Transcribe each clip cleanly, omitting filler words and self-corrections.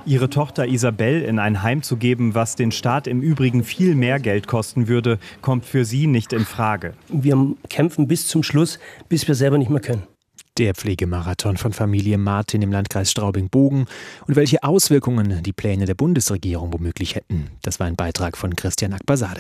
Ihre Tochter Isabel in ein Heim zu geben, was den Staat im Übrigen viel mehr Geld kosten würde, kommt für sie nicht in Frage. Wir kämpfen bis zum Schluss, bis wir selber nicht mehr können. Der Pflegemarathon von Familie Martin im Landkreis Straubing-Bogen und welche Auswirkungen die Pläne der Bundesregierung womöglich hätten. Das war ein Beitrag von Christian Akbasade.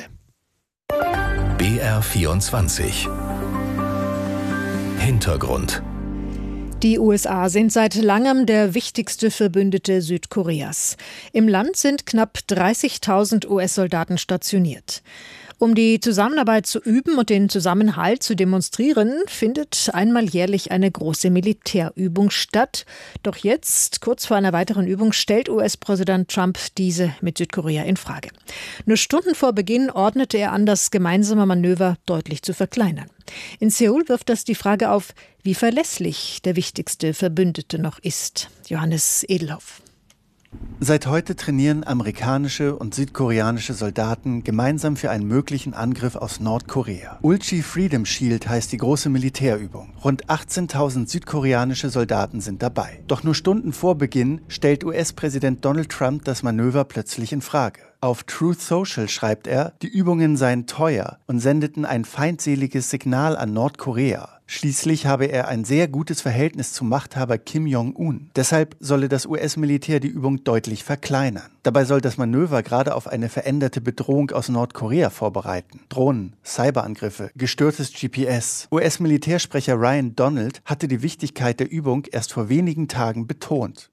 BR24 Hintergrund. Die USA sind seit langem der wichtigste Verbündete Südkoreas. Im Land sind knapp 30.000 US-Soldaten stationiert. Um die Zusammenarbeit zu üben und den Zusammenhalt zu demonstrieren, findet einmal jährlich eine große Militärübung statt. Doch jetzt, kurz vor einer weiteren Übung, stellt US-Präsident Trump diese mit Südkorea in Frage. Nur Stunden vor Beginn ordnete er an, das gemeinsame Manöver deutlich zu verkleinern. In Seoul wirft das die Frage auf, wie verlässlich der wichtigste Verbündete noch ist. Johannes Edelhoff. Seit heute trainieren amerikanische und südkoreanische Soldaten gemeinsam für einen möglichen Angriff aus Nordkorea. Ulchi Freedom Shield heißt die große Militärübung. Rund 18.000 südkoreanische Soldaten sind dabei. Doch nur Stunden vor Beginn stellt US-Präsident Donald Trump das Manöver plötzlich in Frage. Auf Truth Social schreibt er, die Übungen seien teuer und sendeten ein feindseliges Signal an Nordkorea. Schließlich habe er ein sehr gutes Verhältnis zum Machthaber Kim Jong-un. Deshalb solle das US-Militär die Übung deutlich verkleinern. Dabei soll das Manöver gerade auf eine veränderte Bedrohung aus Nordkorea vorbereiten. Drohnen, Cyberangriffe, gestörtes GPS. US-Militärsprecher Ryan Donald hatte die Wichtigkeit der Übung erst vor wenigen Tagen betont.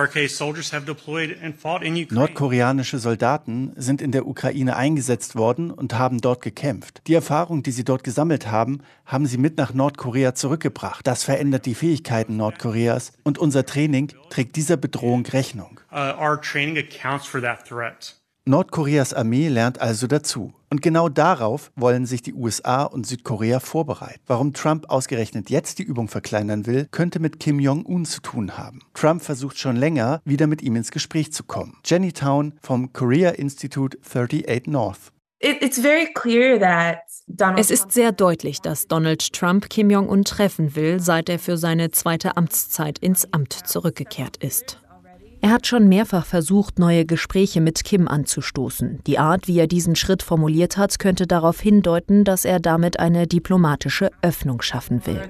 Nordkoreanische Soldaten sind in der Ukraine eingesetzt worden und haben dort gekämpft. Die Erfahrung, die sie dort gesammelt haben, haben sie mit nach Nordkorea zurückgebracht. Das verändert die Fähigkeiten Nordkoreas und unser Training trägt dieser Bedrohung Rechnung. Nordkoreas Armee lernt also dazu. Und genau darauf wollen sich die USA und Südkorea vorbereiten. Warum Trump ausgerechnet jetzt die Übung verkleinern will, könnte mit Kim Jong-un zu tun haben. Trump versucht schon länger, wieder mit ihm ins Gespräch zu kommen. Jenny Town vom Korea Institute 38 North. Es ist sehr deutlich, dass Donald Trump Kim Jong-un treffen will, seit er für seine zweite Amtszeit ins Amt zurückgekehrt ist. Er hat schon mehrfach versucht, neue Gespräche mit Kim anzustoßen. Die Art, wie er diesen Schritt formuliert hat, könnte darauf hindeuten, dass er damit eine diplomatische Öffnung schaffen will.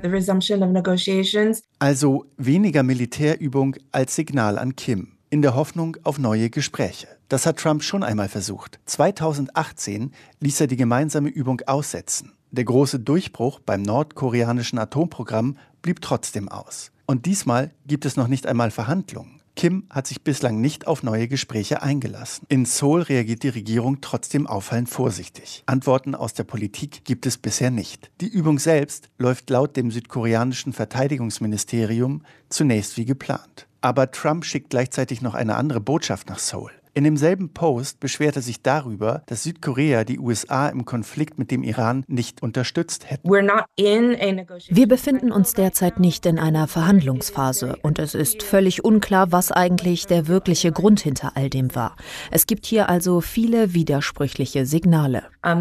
Also weniger Militärübung als Signal an Kim, in der Hoffnung auf neue Gespräche. Das hat Trump schon einmal versucht. 2018 ließ er die gemeinsame Übung aussetzen. Der große Durchbruch beim nordkoreanischen Atomprogramm blieb trotzdem aus. Und diesmal gibt es noch nicht einmal Verhandlungen. Kim hat sich bislang nicht auf neue Gespräche eingelassen. In Seoul reagiert die Regierung trotzdem auffallend vorsichtig. Antworten aus der Politik gibt es bisher nicht. Die Übung selbst läuft laut dem südkoreanischen Verteidigungsministerium zunächst wie geplant. Aber Trump schickt gleichzeitig noch eine andere Botschaft nach Seoul. In demselben Post beschwert er sich darüber, dass Südkorea die USA im Konflikt mit dem Iran nicht unterstützt hätte. Wir befinden uns derzeit nicht in einer Verhandlungsphase und es ist völlig unklar, was eigentlich der wirkliche Grund hinter all dem war. Es gibt hier also viele widersprüchliche Signale.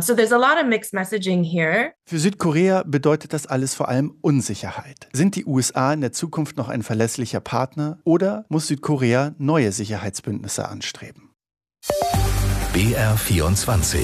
Für Südkorea bedeutet das alles vor allem Unsicherheit. Sind die USA in der Zukunft noch ein verlässlicher Partner oder muss Südkorea neue Sicherheitsbündnisse anstreben? BR24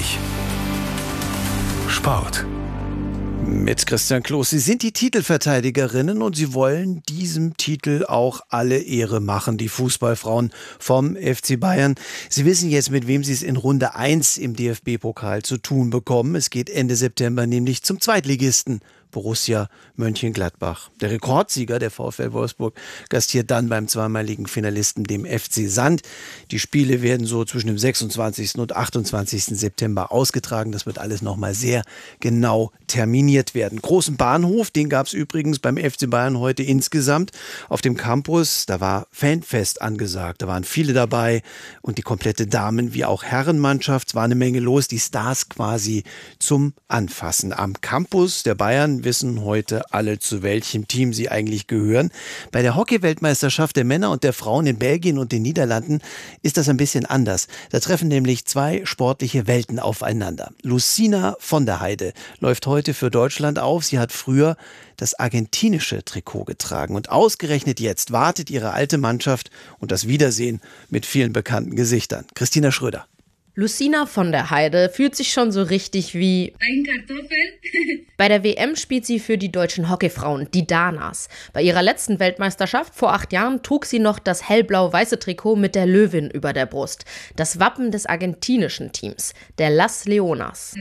Sport. Mit Christian Kloß. Sie sind die Titelverteidigerinnen und Sie wollen diesem Titel auch alle Ehre machen, die Fußballfrauen vom FC Bayern. Sie wissen jetzt, mit wem Sie es in Runde 1 im DFB-Pokal zu tun bekommen. Es geht Ende September nämlich zum Zweitligisten Borussia Mönchengladbach. Der Rekordsieger, der VfL Wolfsburg, gastiert dann beim zweimaligen Finalisten, dem FC Sand. Die Spiele werden so zwischen dem 26. und 28. September ausgetragen. Das wird alles nochmal sehr genau terminiert werden. Großen Bahnhof, den gab es übrigens beim FC Bayern heute insgesamt auf dem Campus. Da war Fanfest angesagt. Da waren viele dabei und die komplette Damen- wie auch Herrenmannschaft. Es war eine Menge los, die Stars quasi zum Anfassen. Am Campus der Bayern Deutschen wissen heute alle, zu welchem Team sie eigentlich gehören. Bei der Hockey-Weltmeisterschaft der Männer und der Frauen in Belgien und den Niederlanden ist das ein bisschen anders. Da treffen nämlich zwei sportliche Welten aufeinander. Lucina von der Heide läuft heute für Deutschland auf. Sie hat früher das argentinische Trikot getragen. Und ausgerechnet jetzt wartet ihre alte Mannschaft und das Wiedersehen mit vielen bekannten Gesichtern. Christina Schröder. Lucina von der Heide fühlt sich schon so richtig wie ein Kartoffel. Bei der WM spielt sie für die deutschen Hockeyfrauen, die Danas. Bei ihrer letzten Weltmeisterschaft vor 8 Jahren trug sie noch das hellblau-weiße Trikot mit der Löwin über der Brust. Das Wappen des argentinischen Teams, der Las Leonas.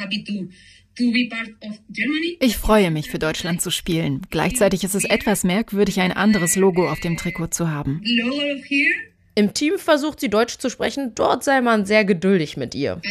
Ich freue mich, für Deutschland zu spielen. Gleichzeitig ist es etwas merkwürdig, ein anderes Logo auf dem Trikot zu haben. Im Team versucht sie Deutsch zu sprechen, dort sei man sehr geduldig mit ihr.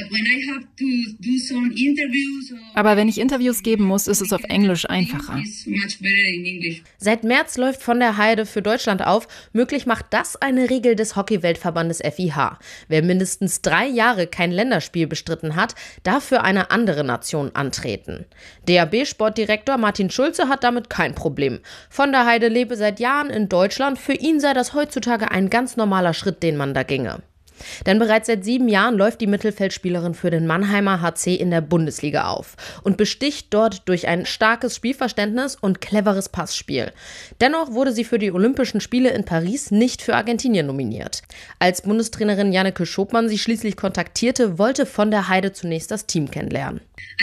Aber wenn ich Interviews geben muss, ist es auf Englisch einfacher. Seit März läuft von der Heide für Deutschland auf. Möglich macht das eine Regel des Hockey-Weltverbandes FIH. Wer mindestens 3 Jahre kein Länderspiel bestritten hat, darf für eine andere Nation antreten. DAB-Sportdirektor Martin Schulze hat damit kein Problem. Von der Heide lebe seit Jahren in Deutschland. Für ihn sei das heutzutage ein ganz normaler Schritt, den man da ginge. Denn bereits seit 7 Jahren läuft die Mittelfeldspielerin für den Mannheimer HC in der Bundesliga auf und besticht dort durch ein starkes Spielverständnis und cleveres Passspiel. Dennoch wurde sie für die Olympischen Spiele in Paris nicht für Argentinien nominiert. Als Bundestrainerin Janneke Schopmann sie schließlich kontaktierte, wollte von der Heide zunächst das Team kennenlernen.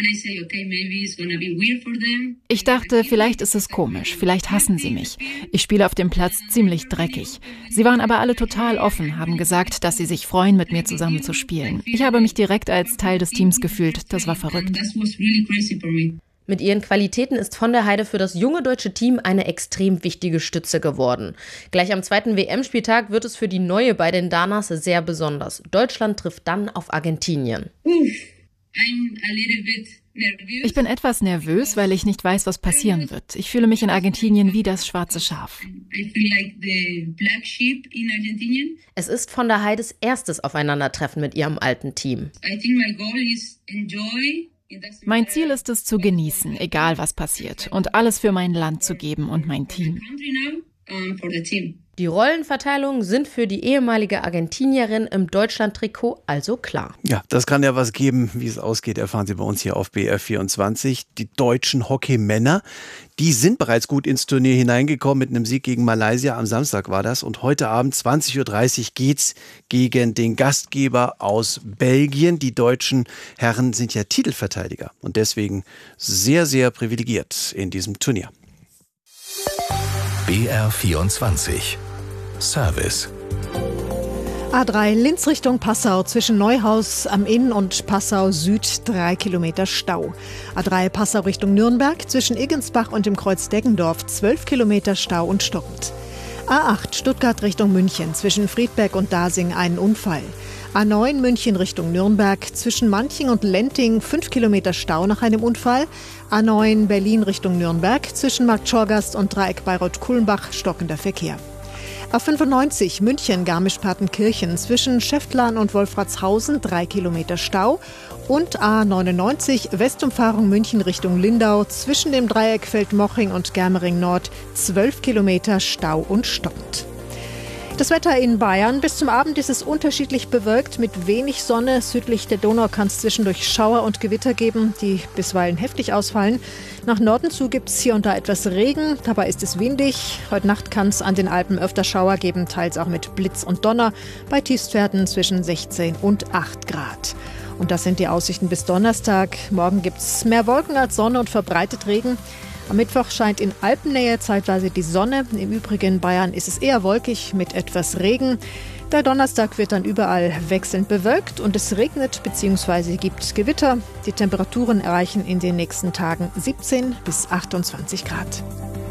Ich dachte, vielleicht ist es komisch, vielleicht hassen sie mich. Ich spiele auf dem Platz ziemlich dreckig. Sie waren aber alle total offen, haben gesagt, dass sie sich freuen, mit mir zusammen zu spielen. Ich habe mich direkt als Teil des Teams gefühlt. Das war verrückt. Mit ihren Qualitäten ist von der Heide für das junge deutsche Team eine extrem wichtige Stütze geworden. Gleich am 2. WM-Spieltag wird es für die Neue bei den Danas sehr besonders. Deutschland trifft dann auf Argentinien. Ich bin etwas nervös, weil ich nicht weiß, was passieren wird. Ich fühle mich in Argentinien wie das schwarze Schaf. Es ist von der Heides erstes Aufeinandertreffen mit ihrem alten Team. Mein Ziel ist es, zu genießen, egal was passiert, und alles für mein Land zu geben und mein Team. Die Rollenverteilungen sind für die ehemalige Argentinierin im Deutschland-Trikot also klar. Ja, das kann ja was geben. Wie es ausgeht, erfahren Sie bei uns hier auf BR24. Die deutschen Hockeymänner, die sind bereits gut ins Turnier hineingekommen mit einem Sieg gegen Malaysia. Am Samstag war das. Und heute Abend 20:30 Uhr geht's gegen den Gastgeber aus Belgien. Die deutschen Herren sind ja Titelverteidiger und deswegen sehr, sehr privilegiert in diesem Turnier. BR24 Service. A3 Linz Richtung Passau zwischen Neuhaus am Inn und Passau Süd 3 Kilometer Stau. A3 Passau Richtung Nürnberg zwischen Iggensbach und dem Kreuz Deggendorf 12 Kilometer Stau und stockend. A8 Stuttgart Richtung München zwischen Friedberg und Dasing ein Unfall. A9 München Richtung Nürnberg zwischen Manching und Lenting 5 Kilometer Stau nach einem Unfall. A9 Berlin Richtung Nürnberg zwischen Markt Schorgast und Dreieck Bayreuth-Kulmbach stockender Verkehr. A95 München Garmisch-Partenkirchen zwischen Schäftlarn und Wolfratshausen 3 Kilometer Stau. Und A99 Westumfahrung München Richtung Lindau zwischen dem Dreieck Feldmoching und Germering Nord 12 Kilometer Stau und stockend. Das Wetter in Bayern. Bis zum Abend ist es unterschiedlich bewölkt mit wenig Sonne. Südlich der Donau kann es zwischendurch Schauer und Gewitter geben, die bisweilen heftig ausfallen. Nach Norden zu gibt es hier und da etwas Regen. Dabei ist es windig. Heute Nacht kann es an den Alpen öfter Schauer geben, teils auch mit Blitz und Donner. Bei Tiefstwerten zwischen 16 und 8 Grad. Und das sind die Aussichten bis Donnerstag. Morgen gibt es mehr Wolken als Sonne und verbreitet Regen. Am Mittwoch scheint in Alpennähe zeitweise die Sonne. Im Übrigen in Bayern ist es eher wolkig mit etwas Regen. Der Donnerstag wird dann überall wechselnd bewölkt und es regnet bzw. gibt Gewitter. Die Temperaturen erreichen in den nächsten Tagen 17 bis 28 Grad.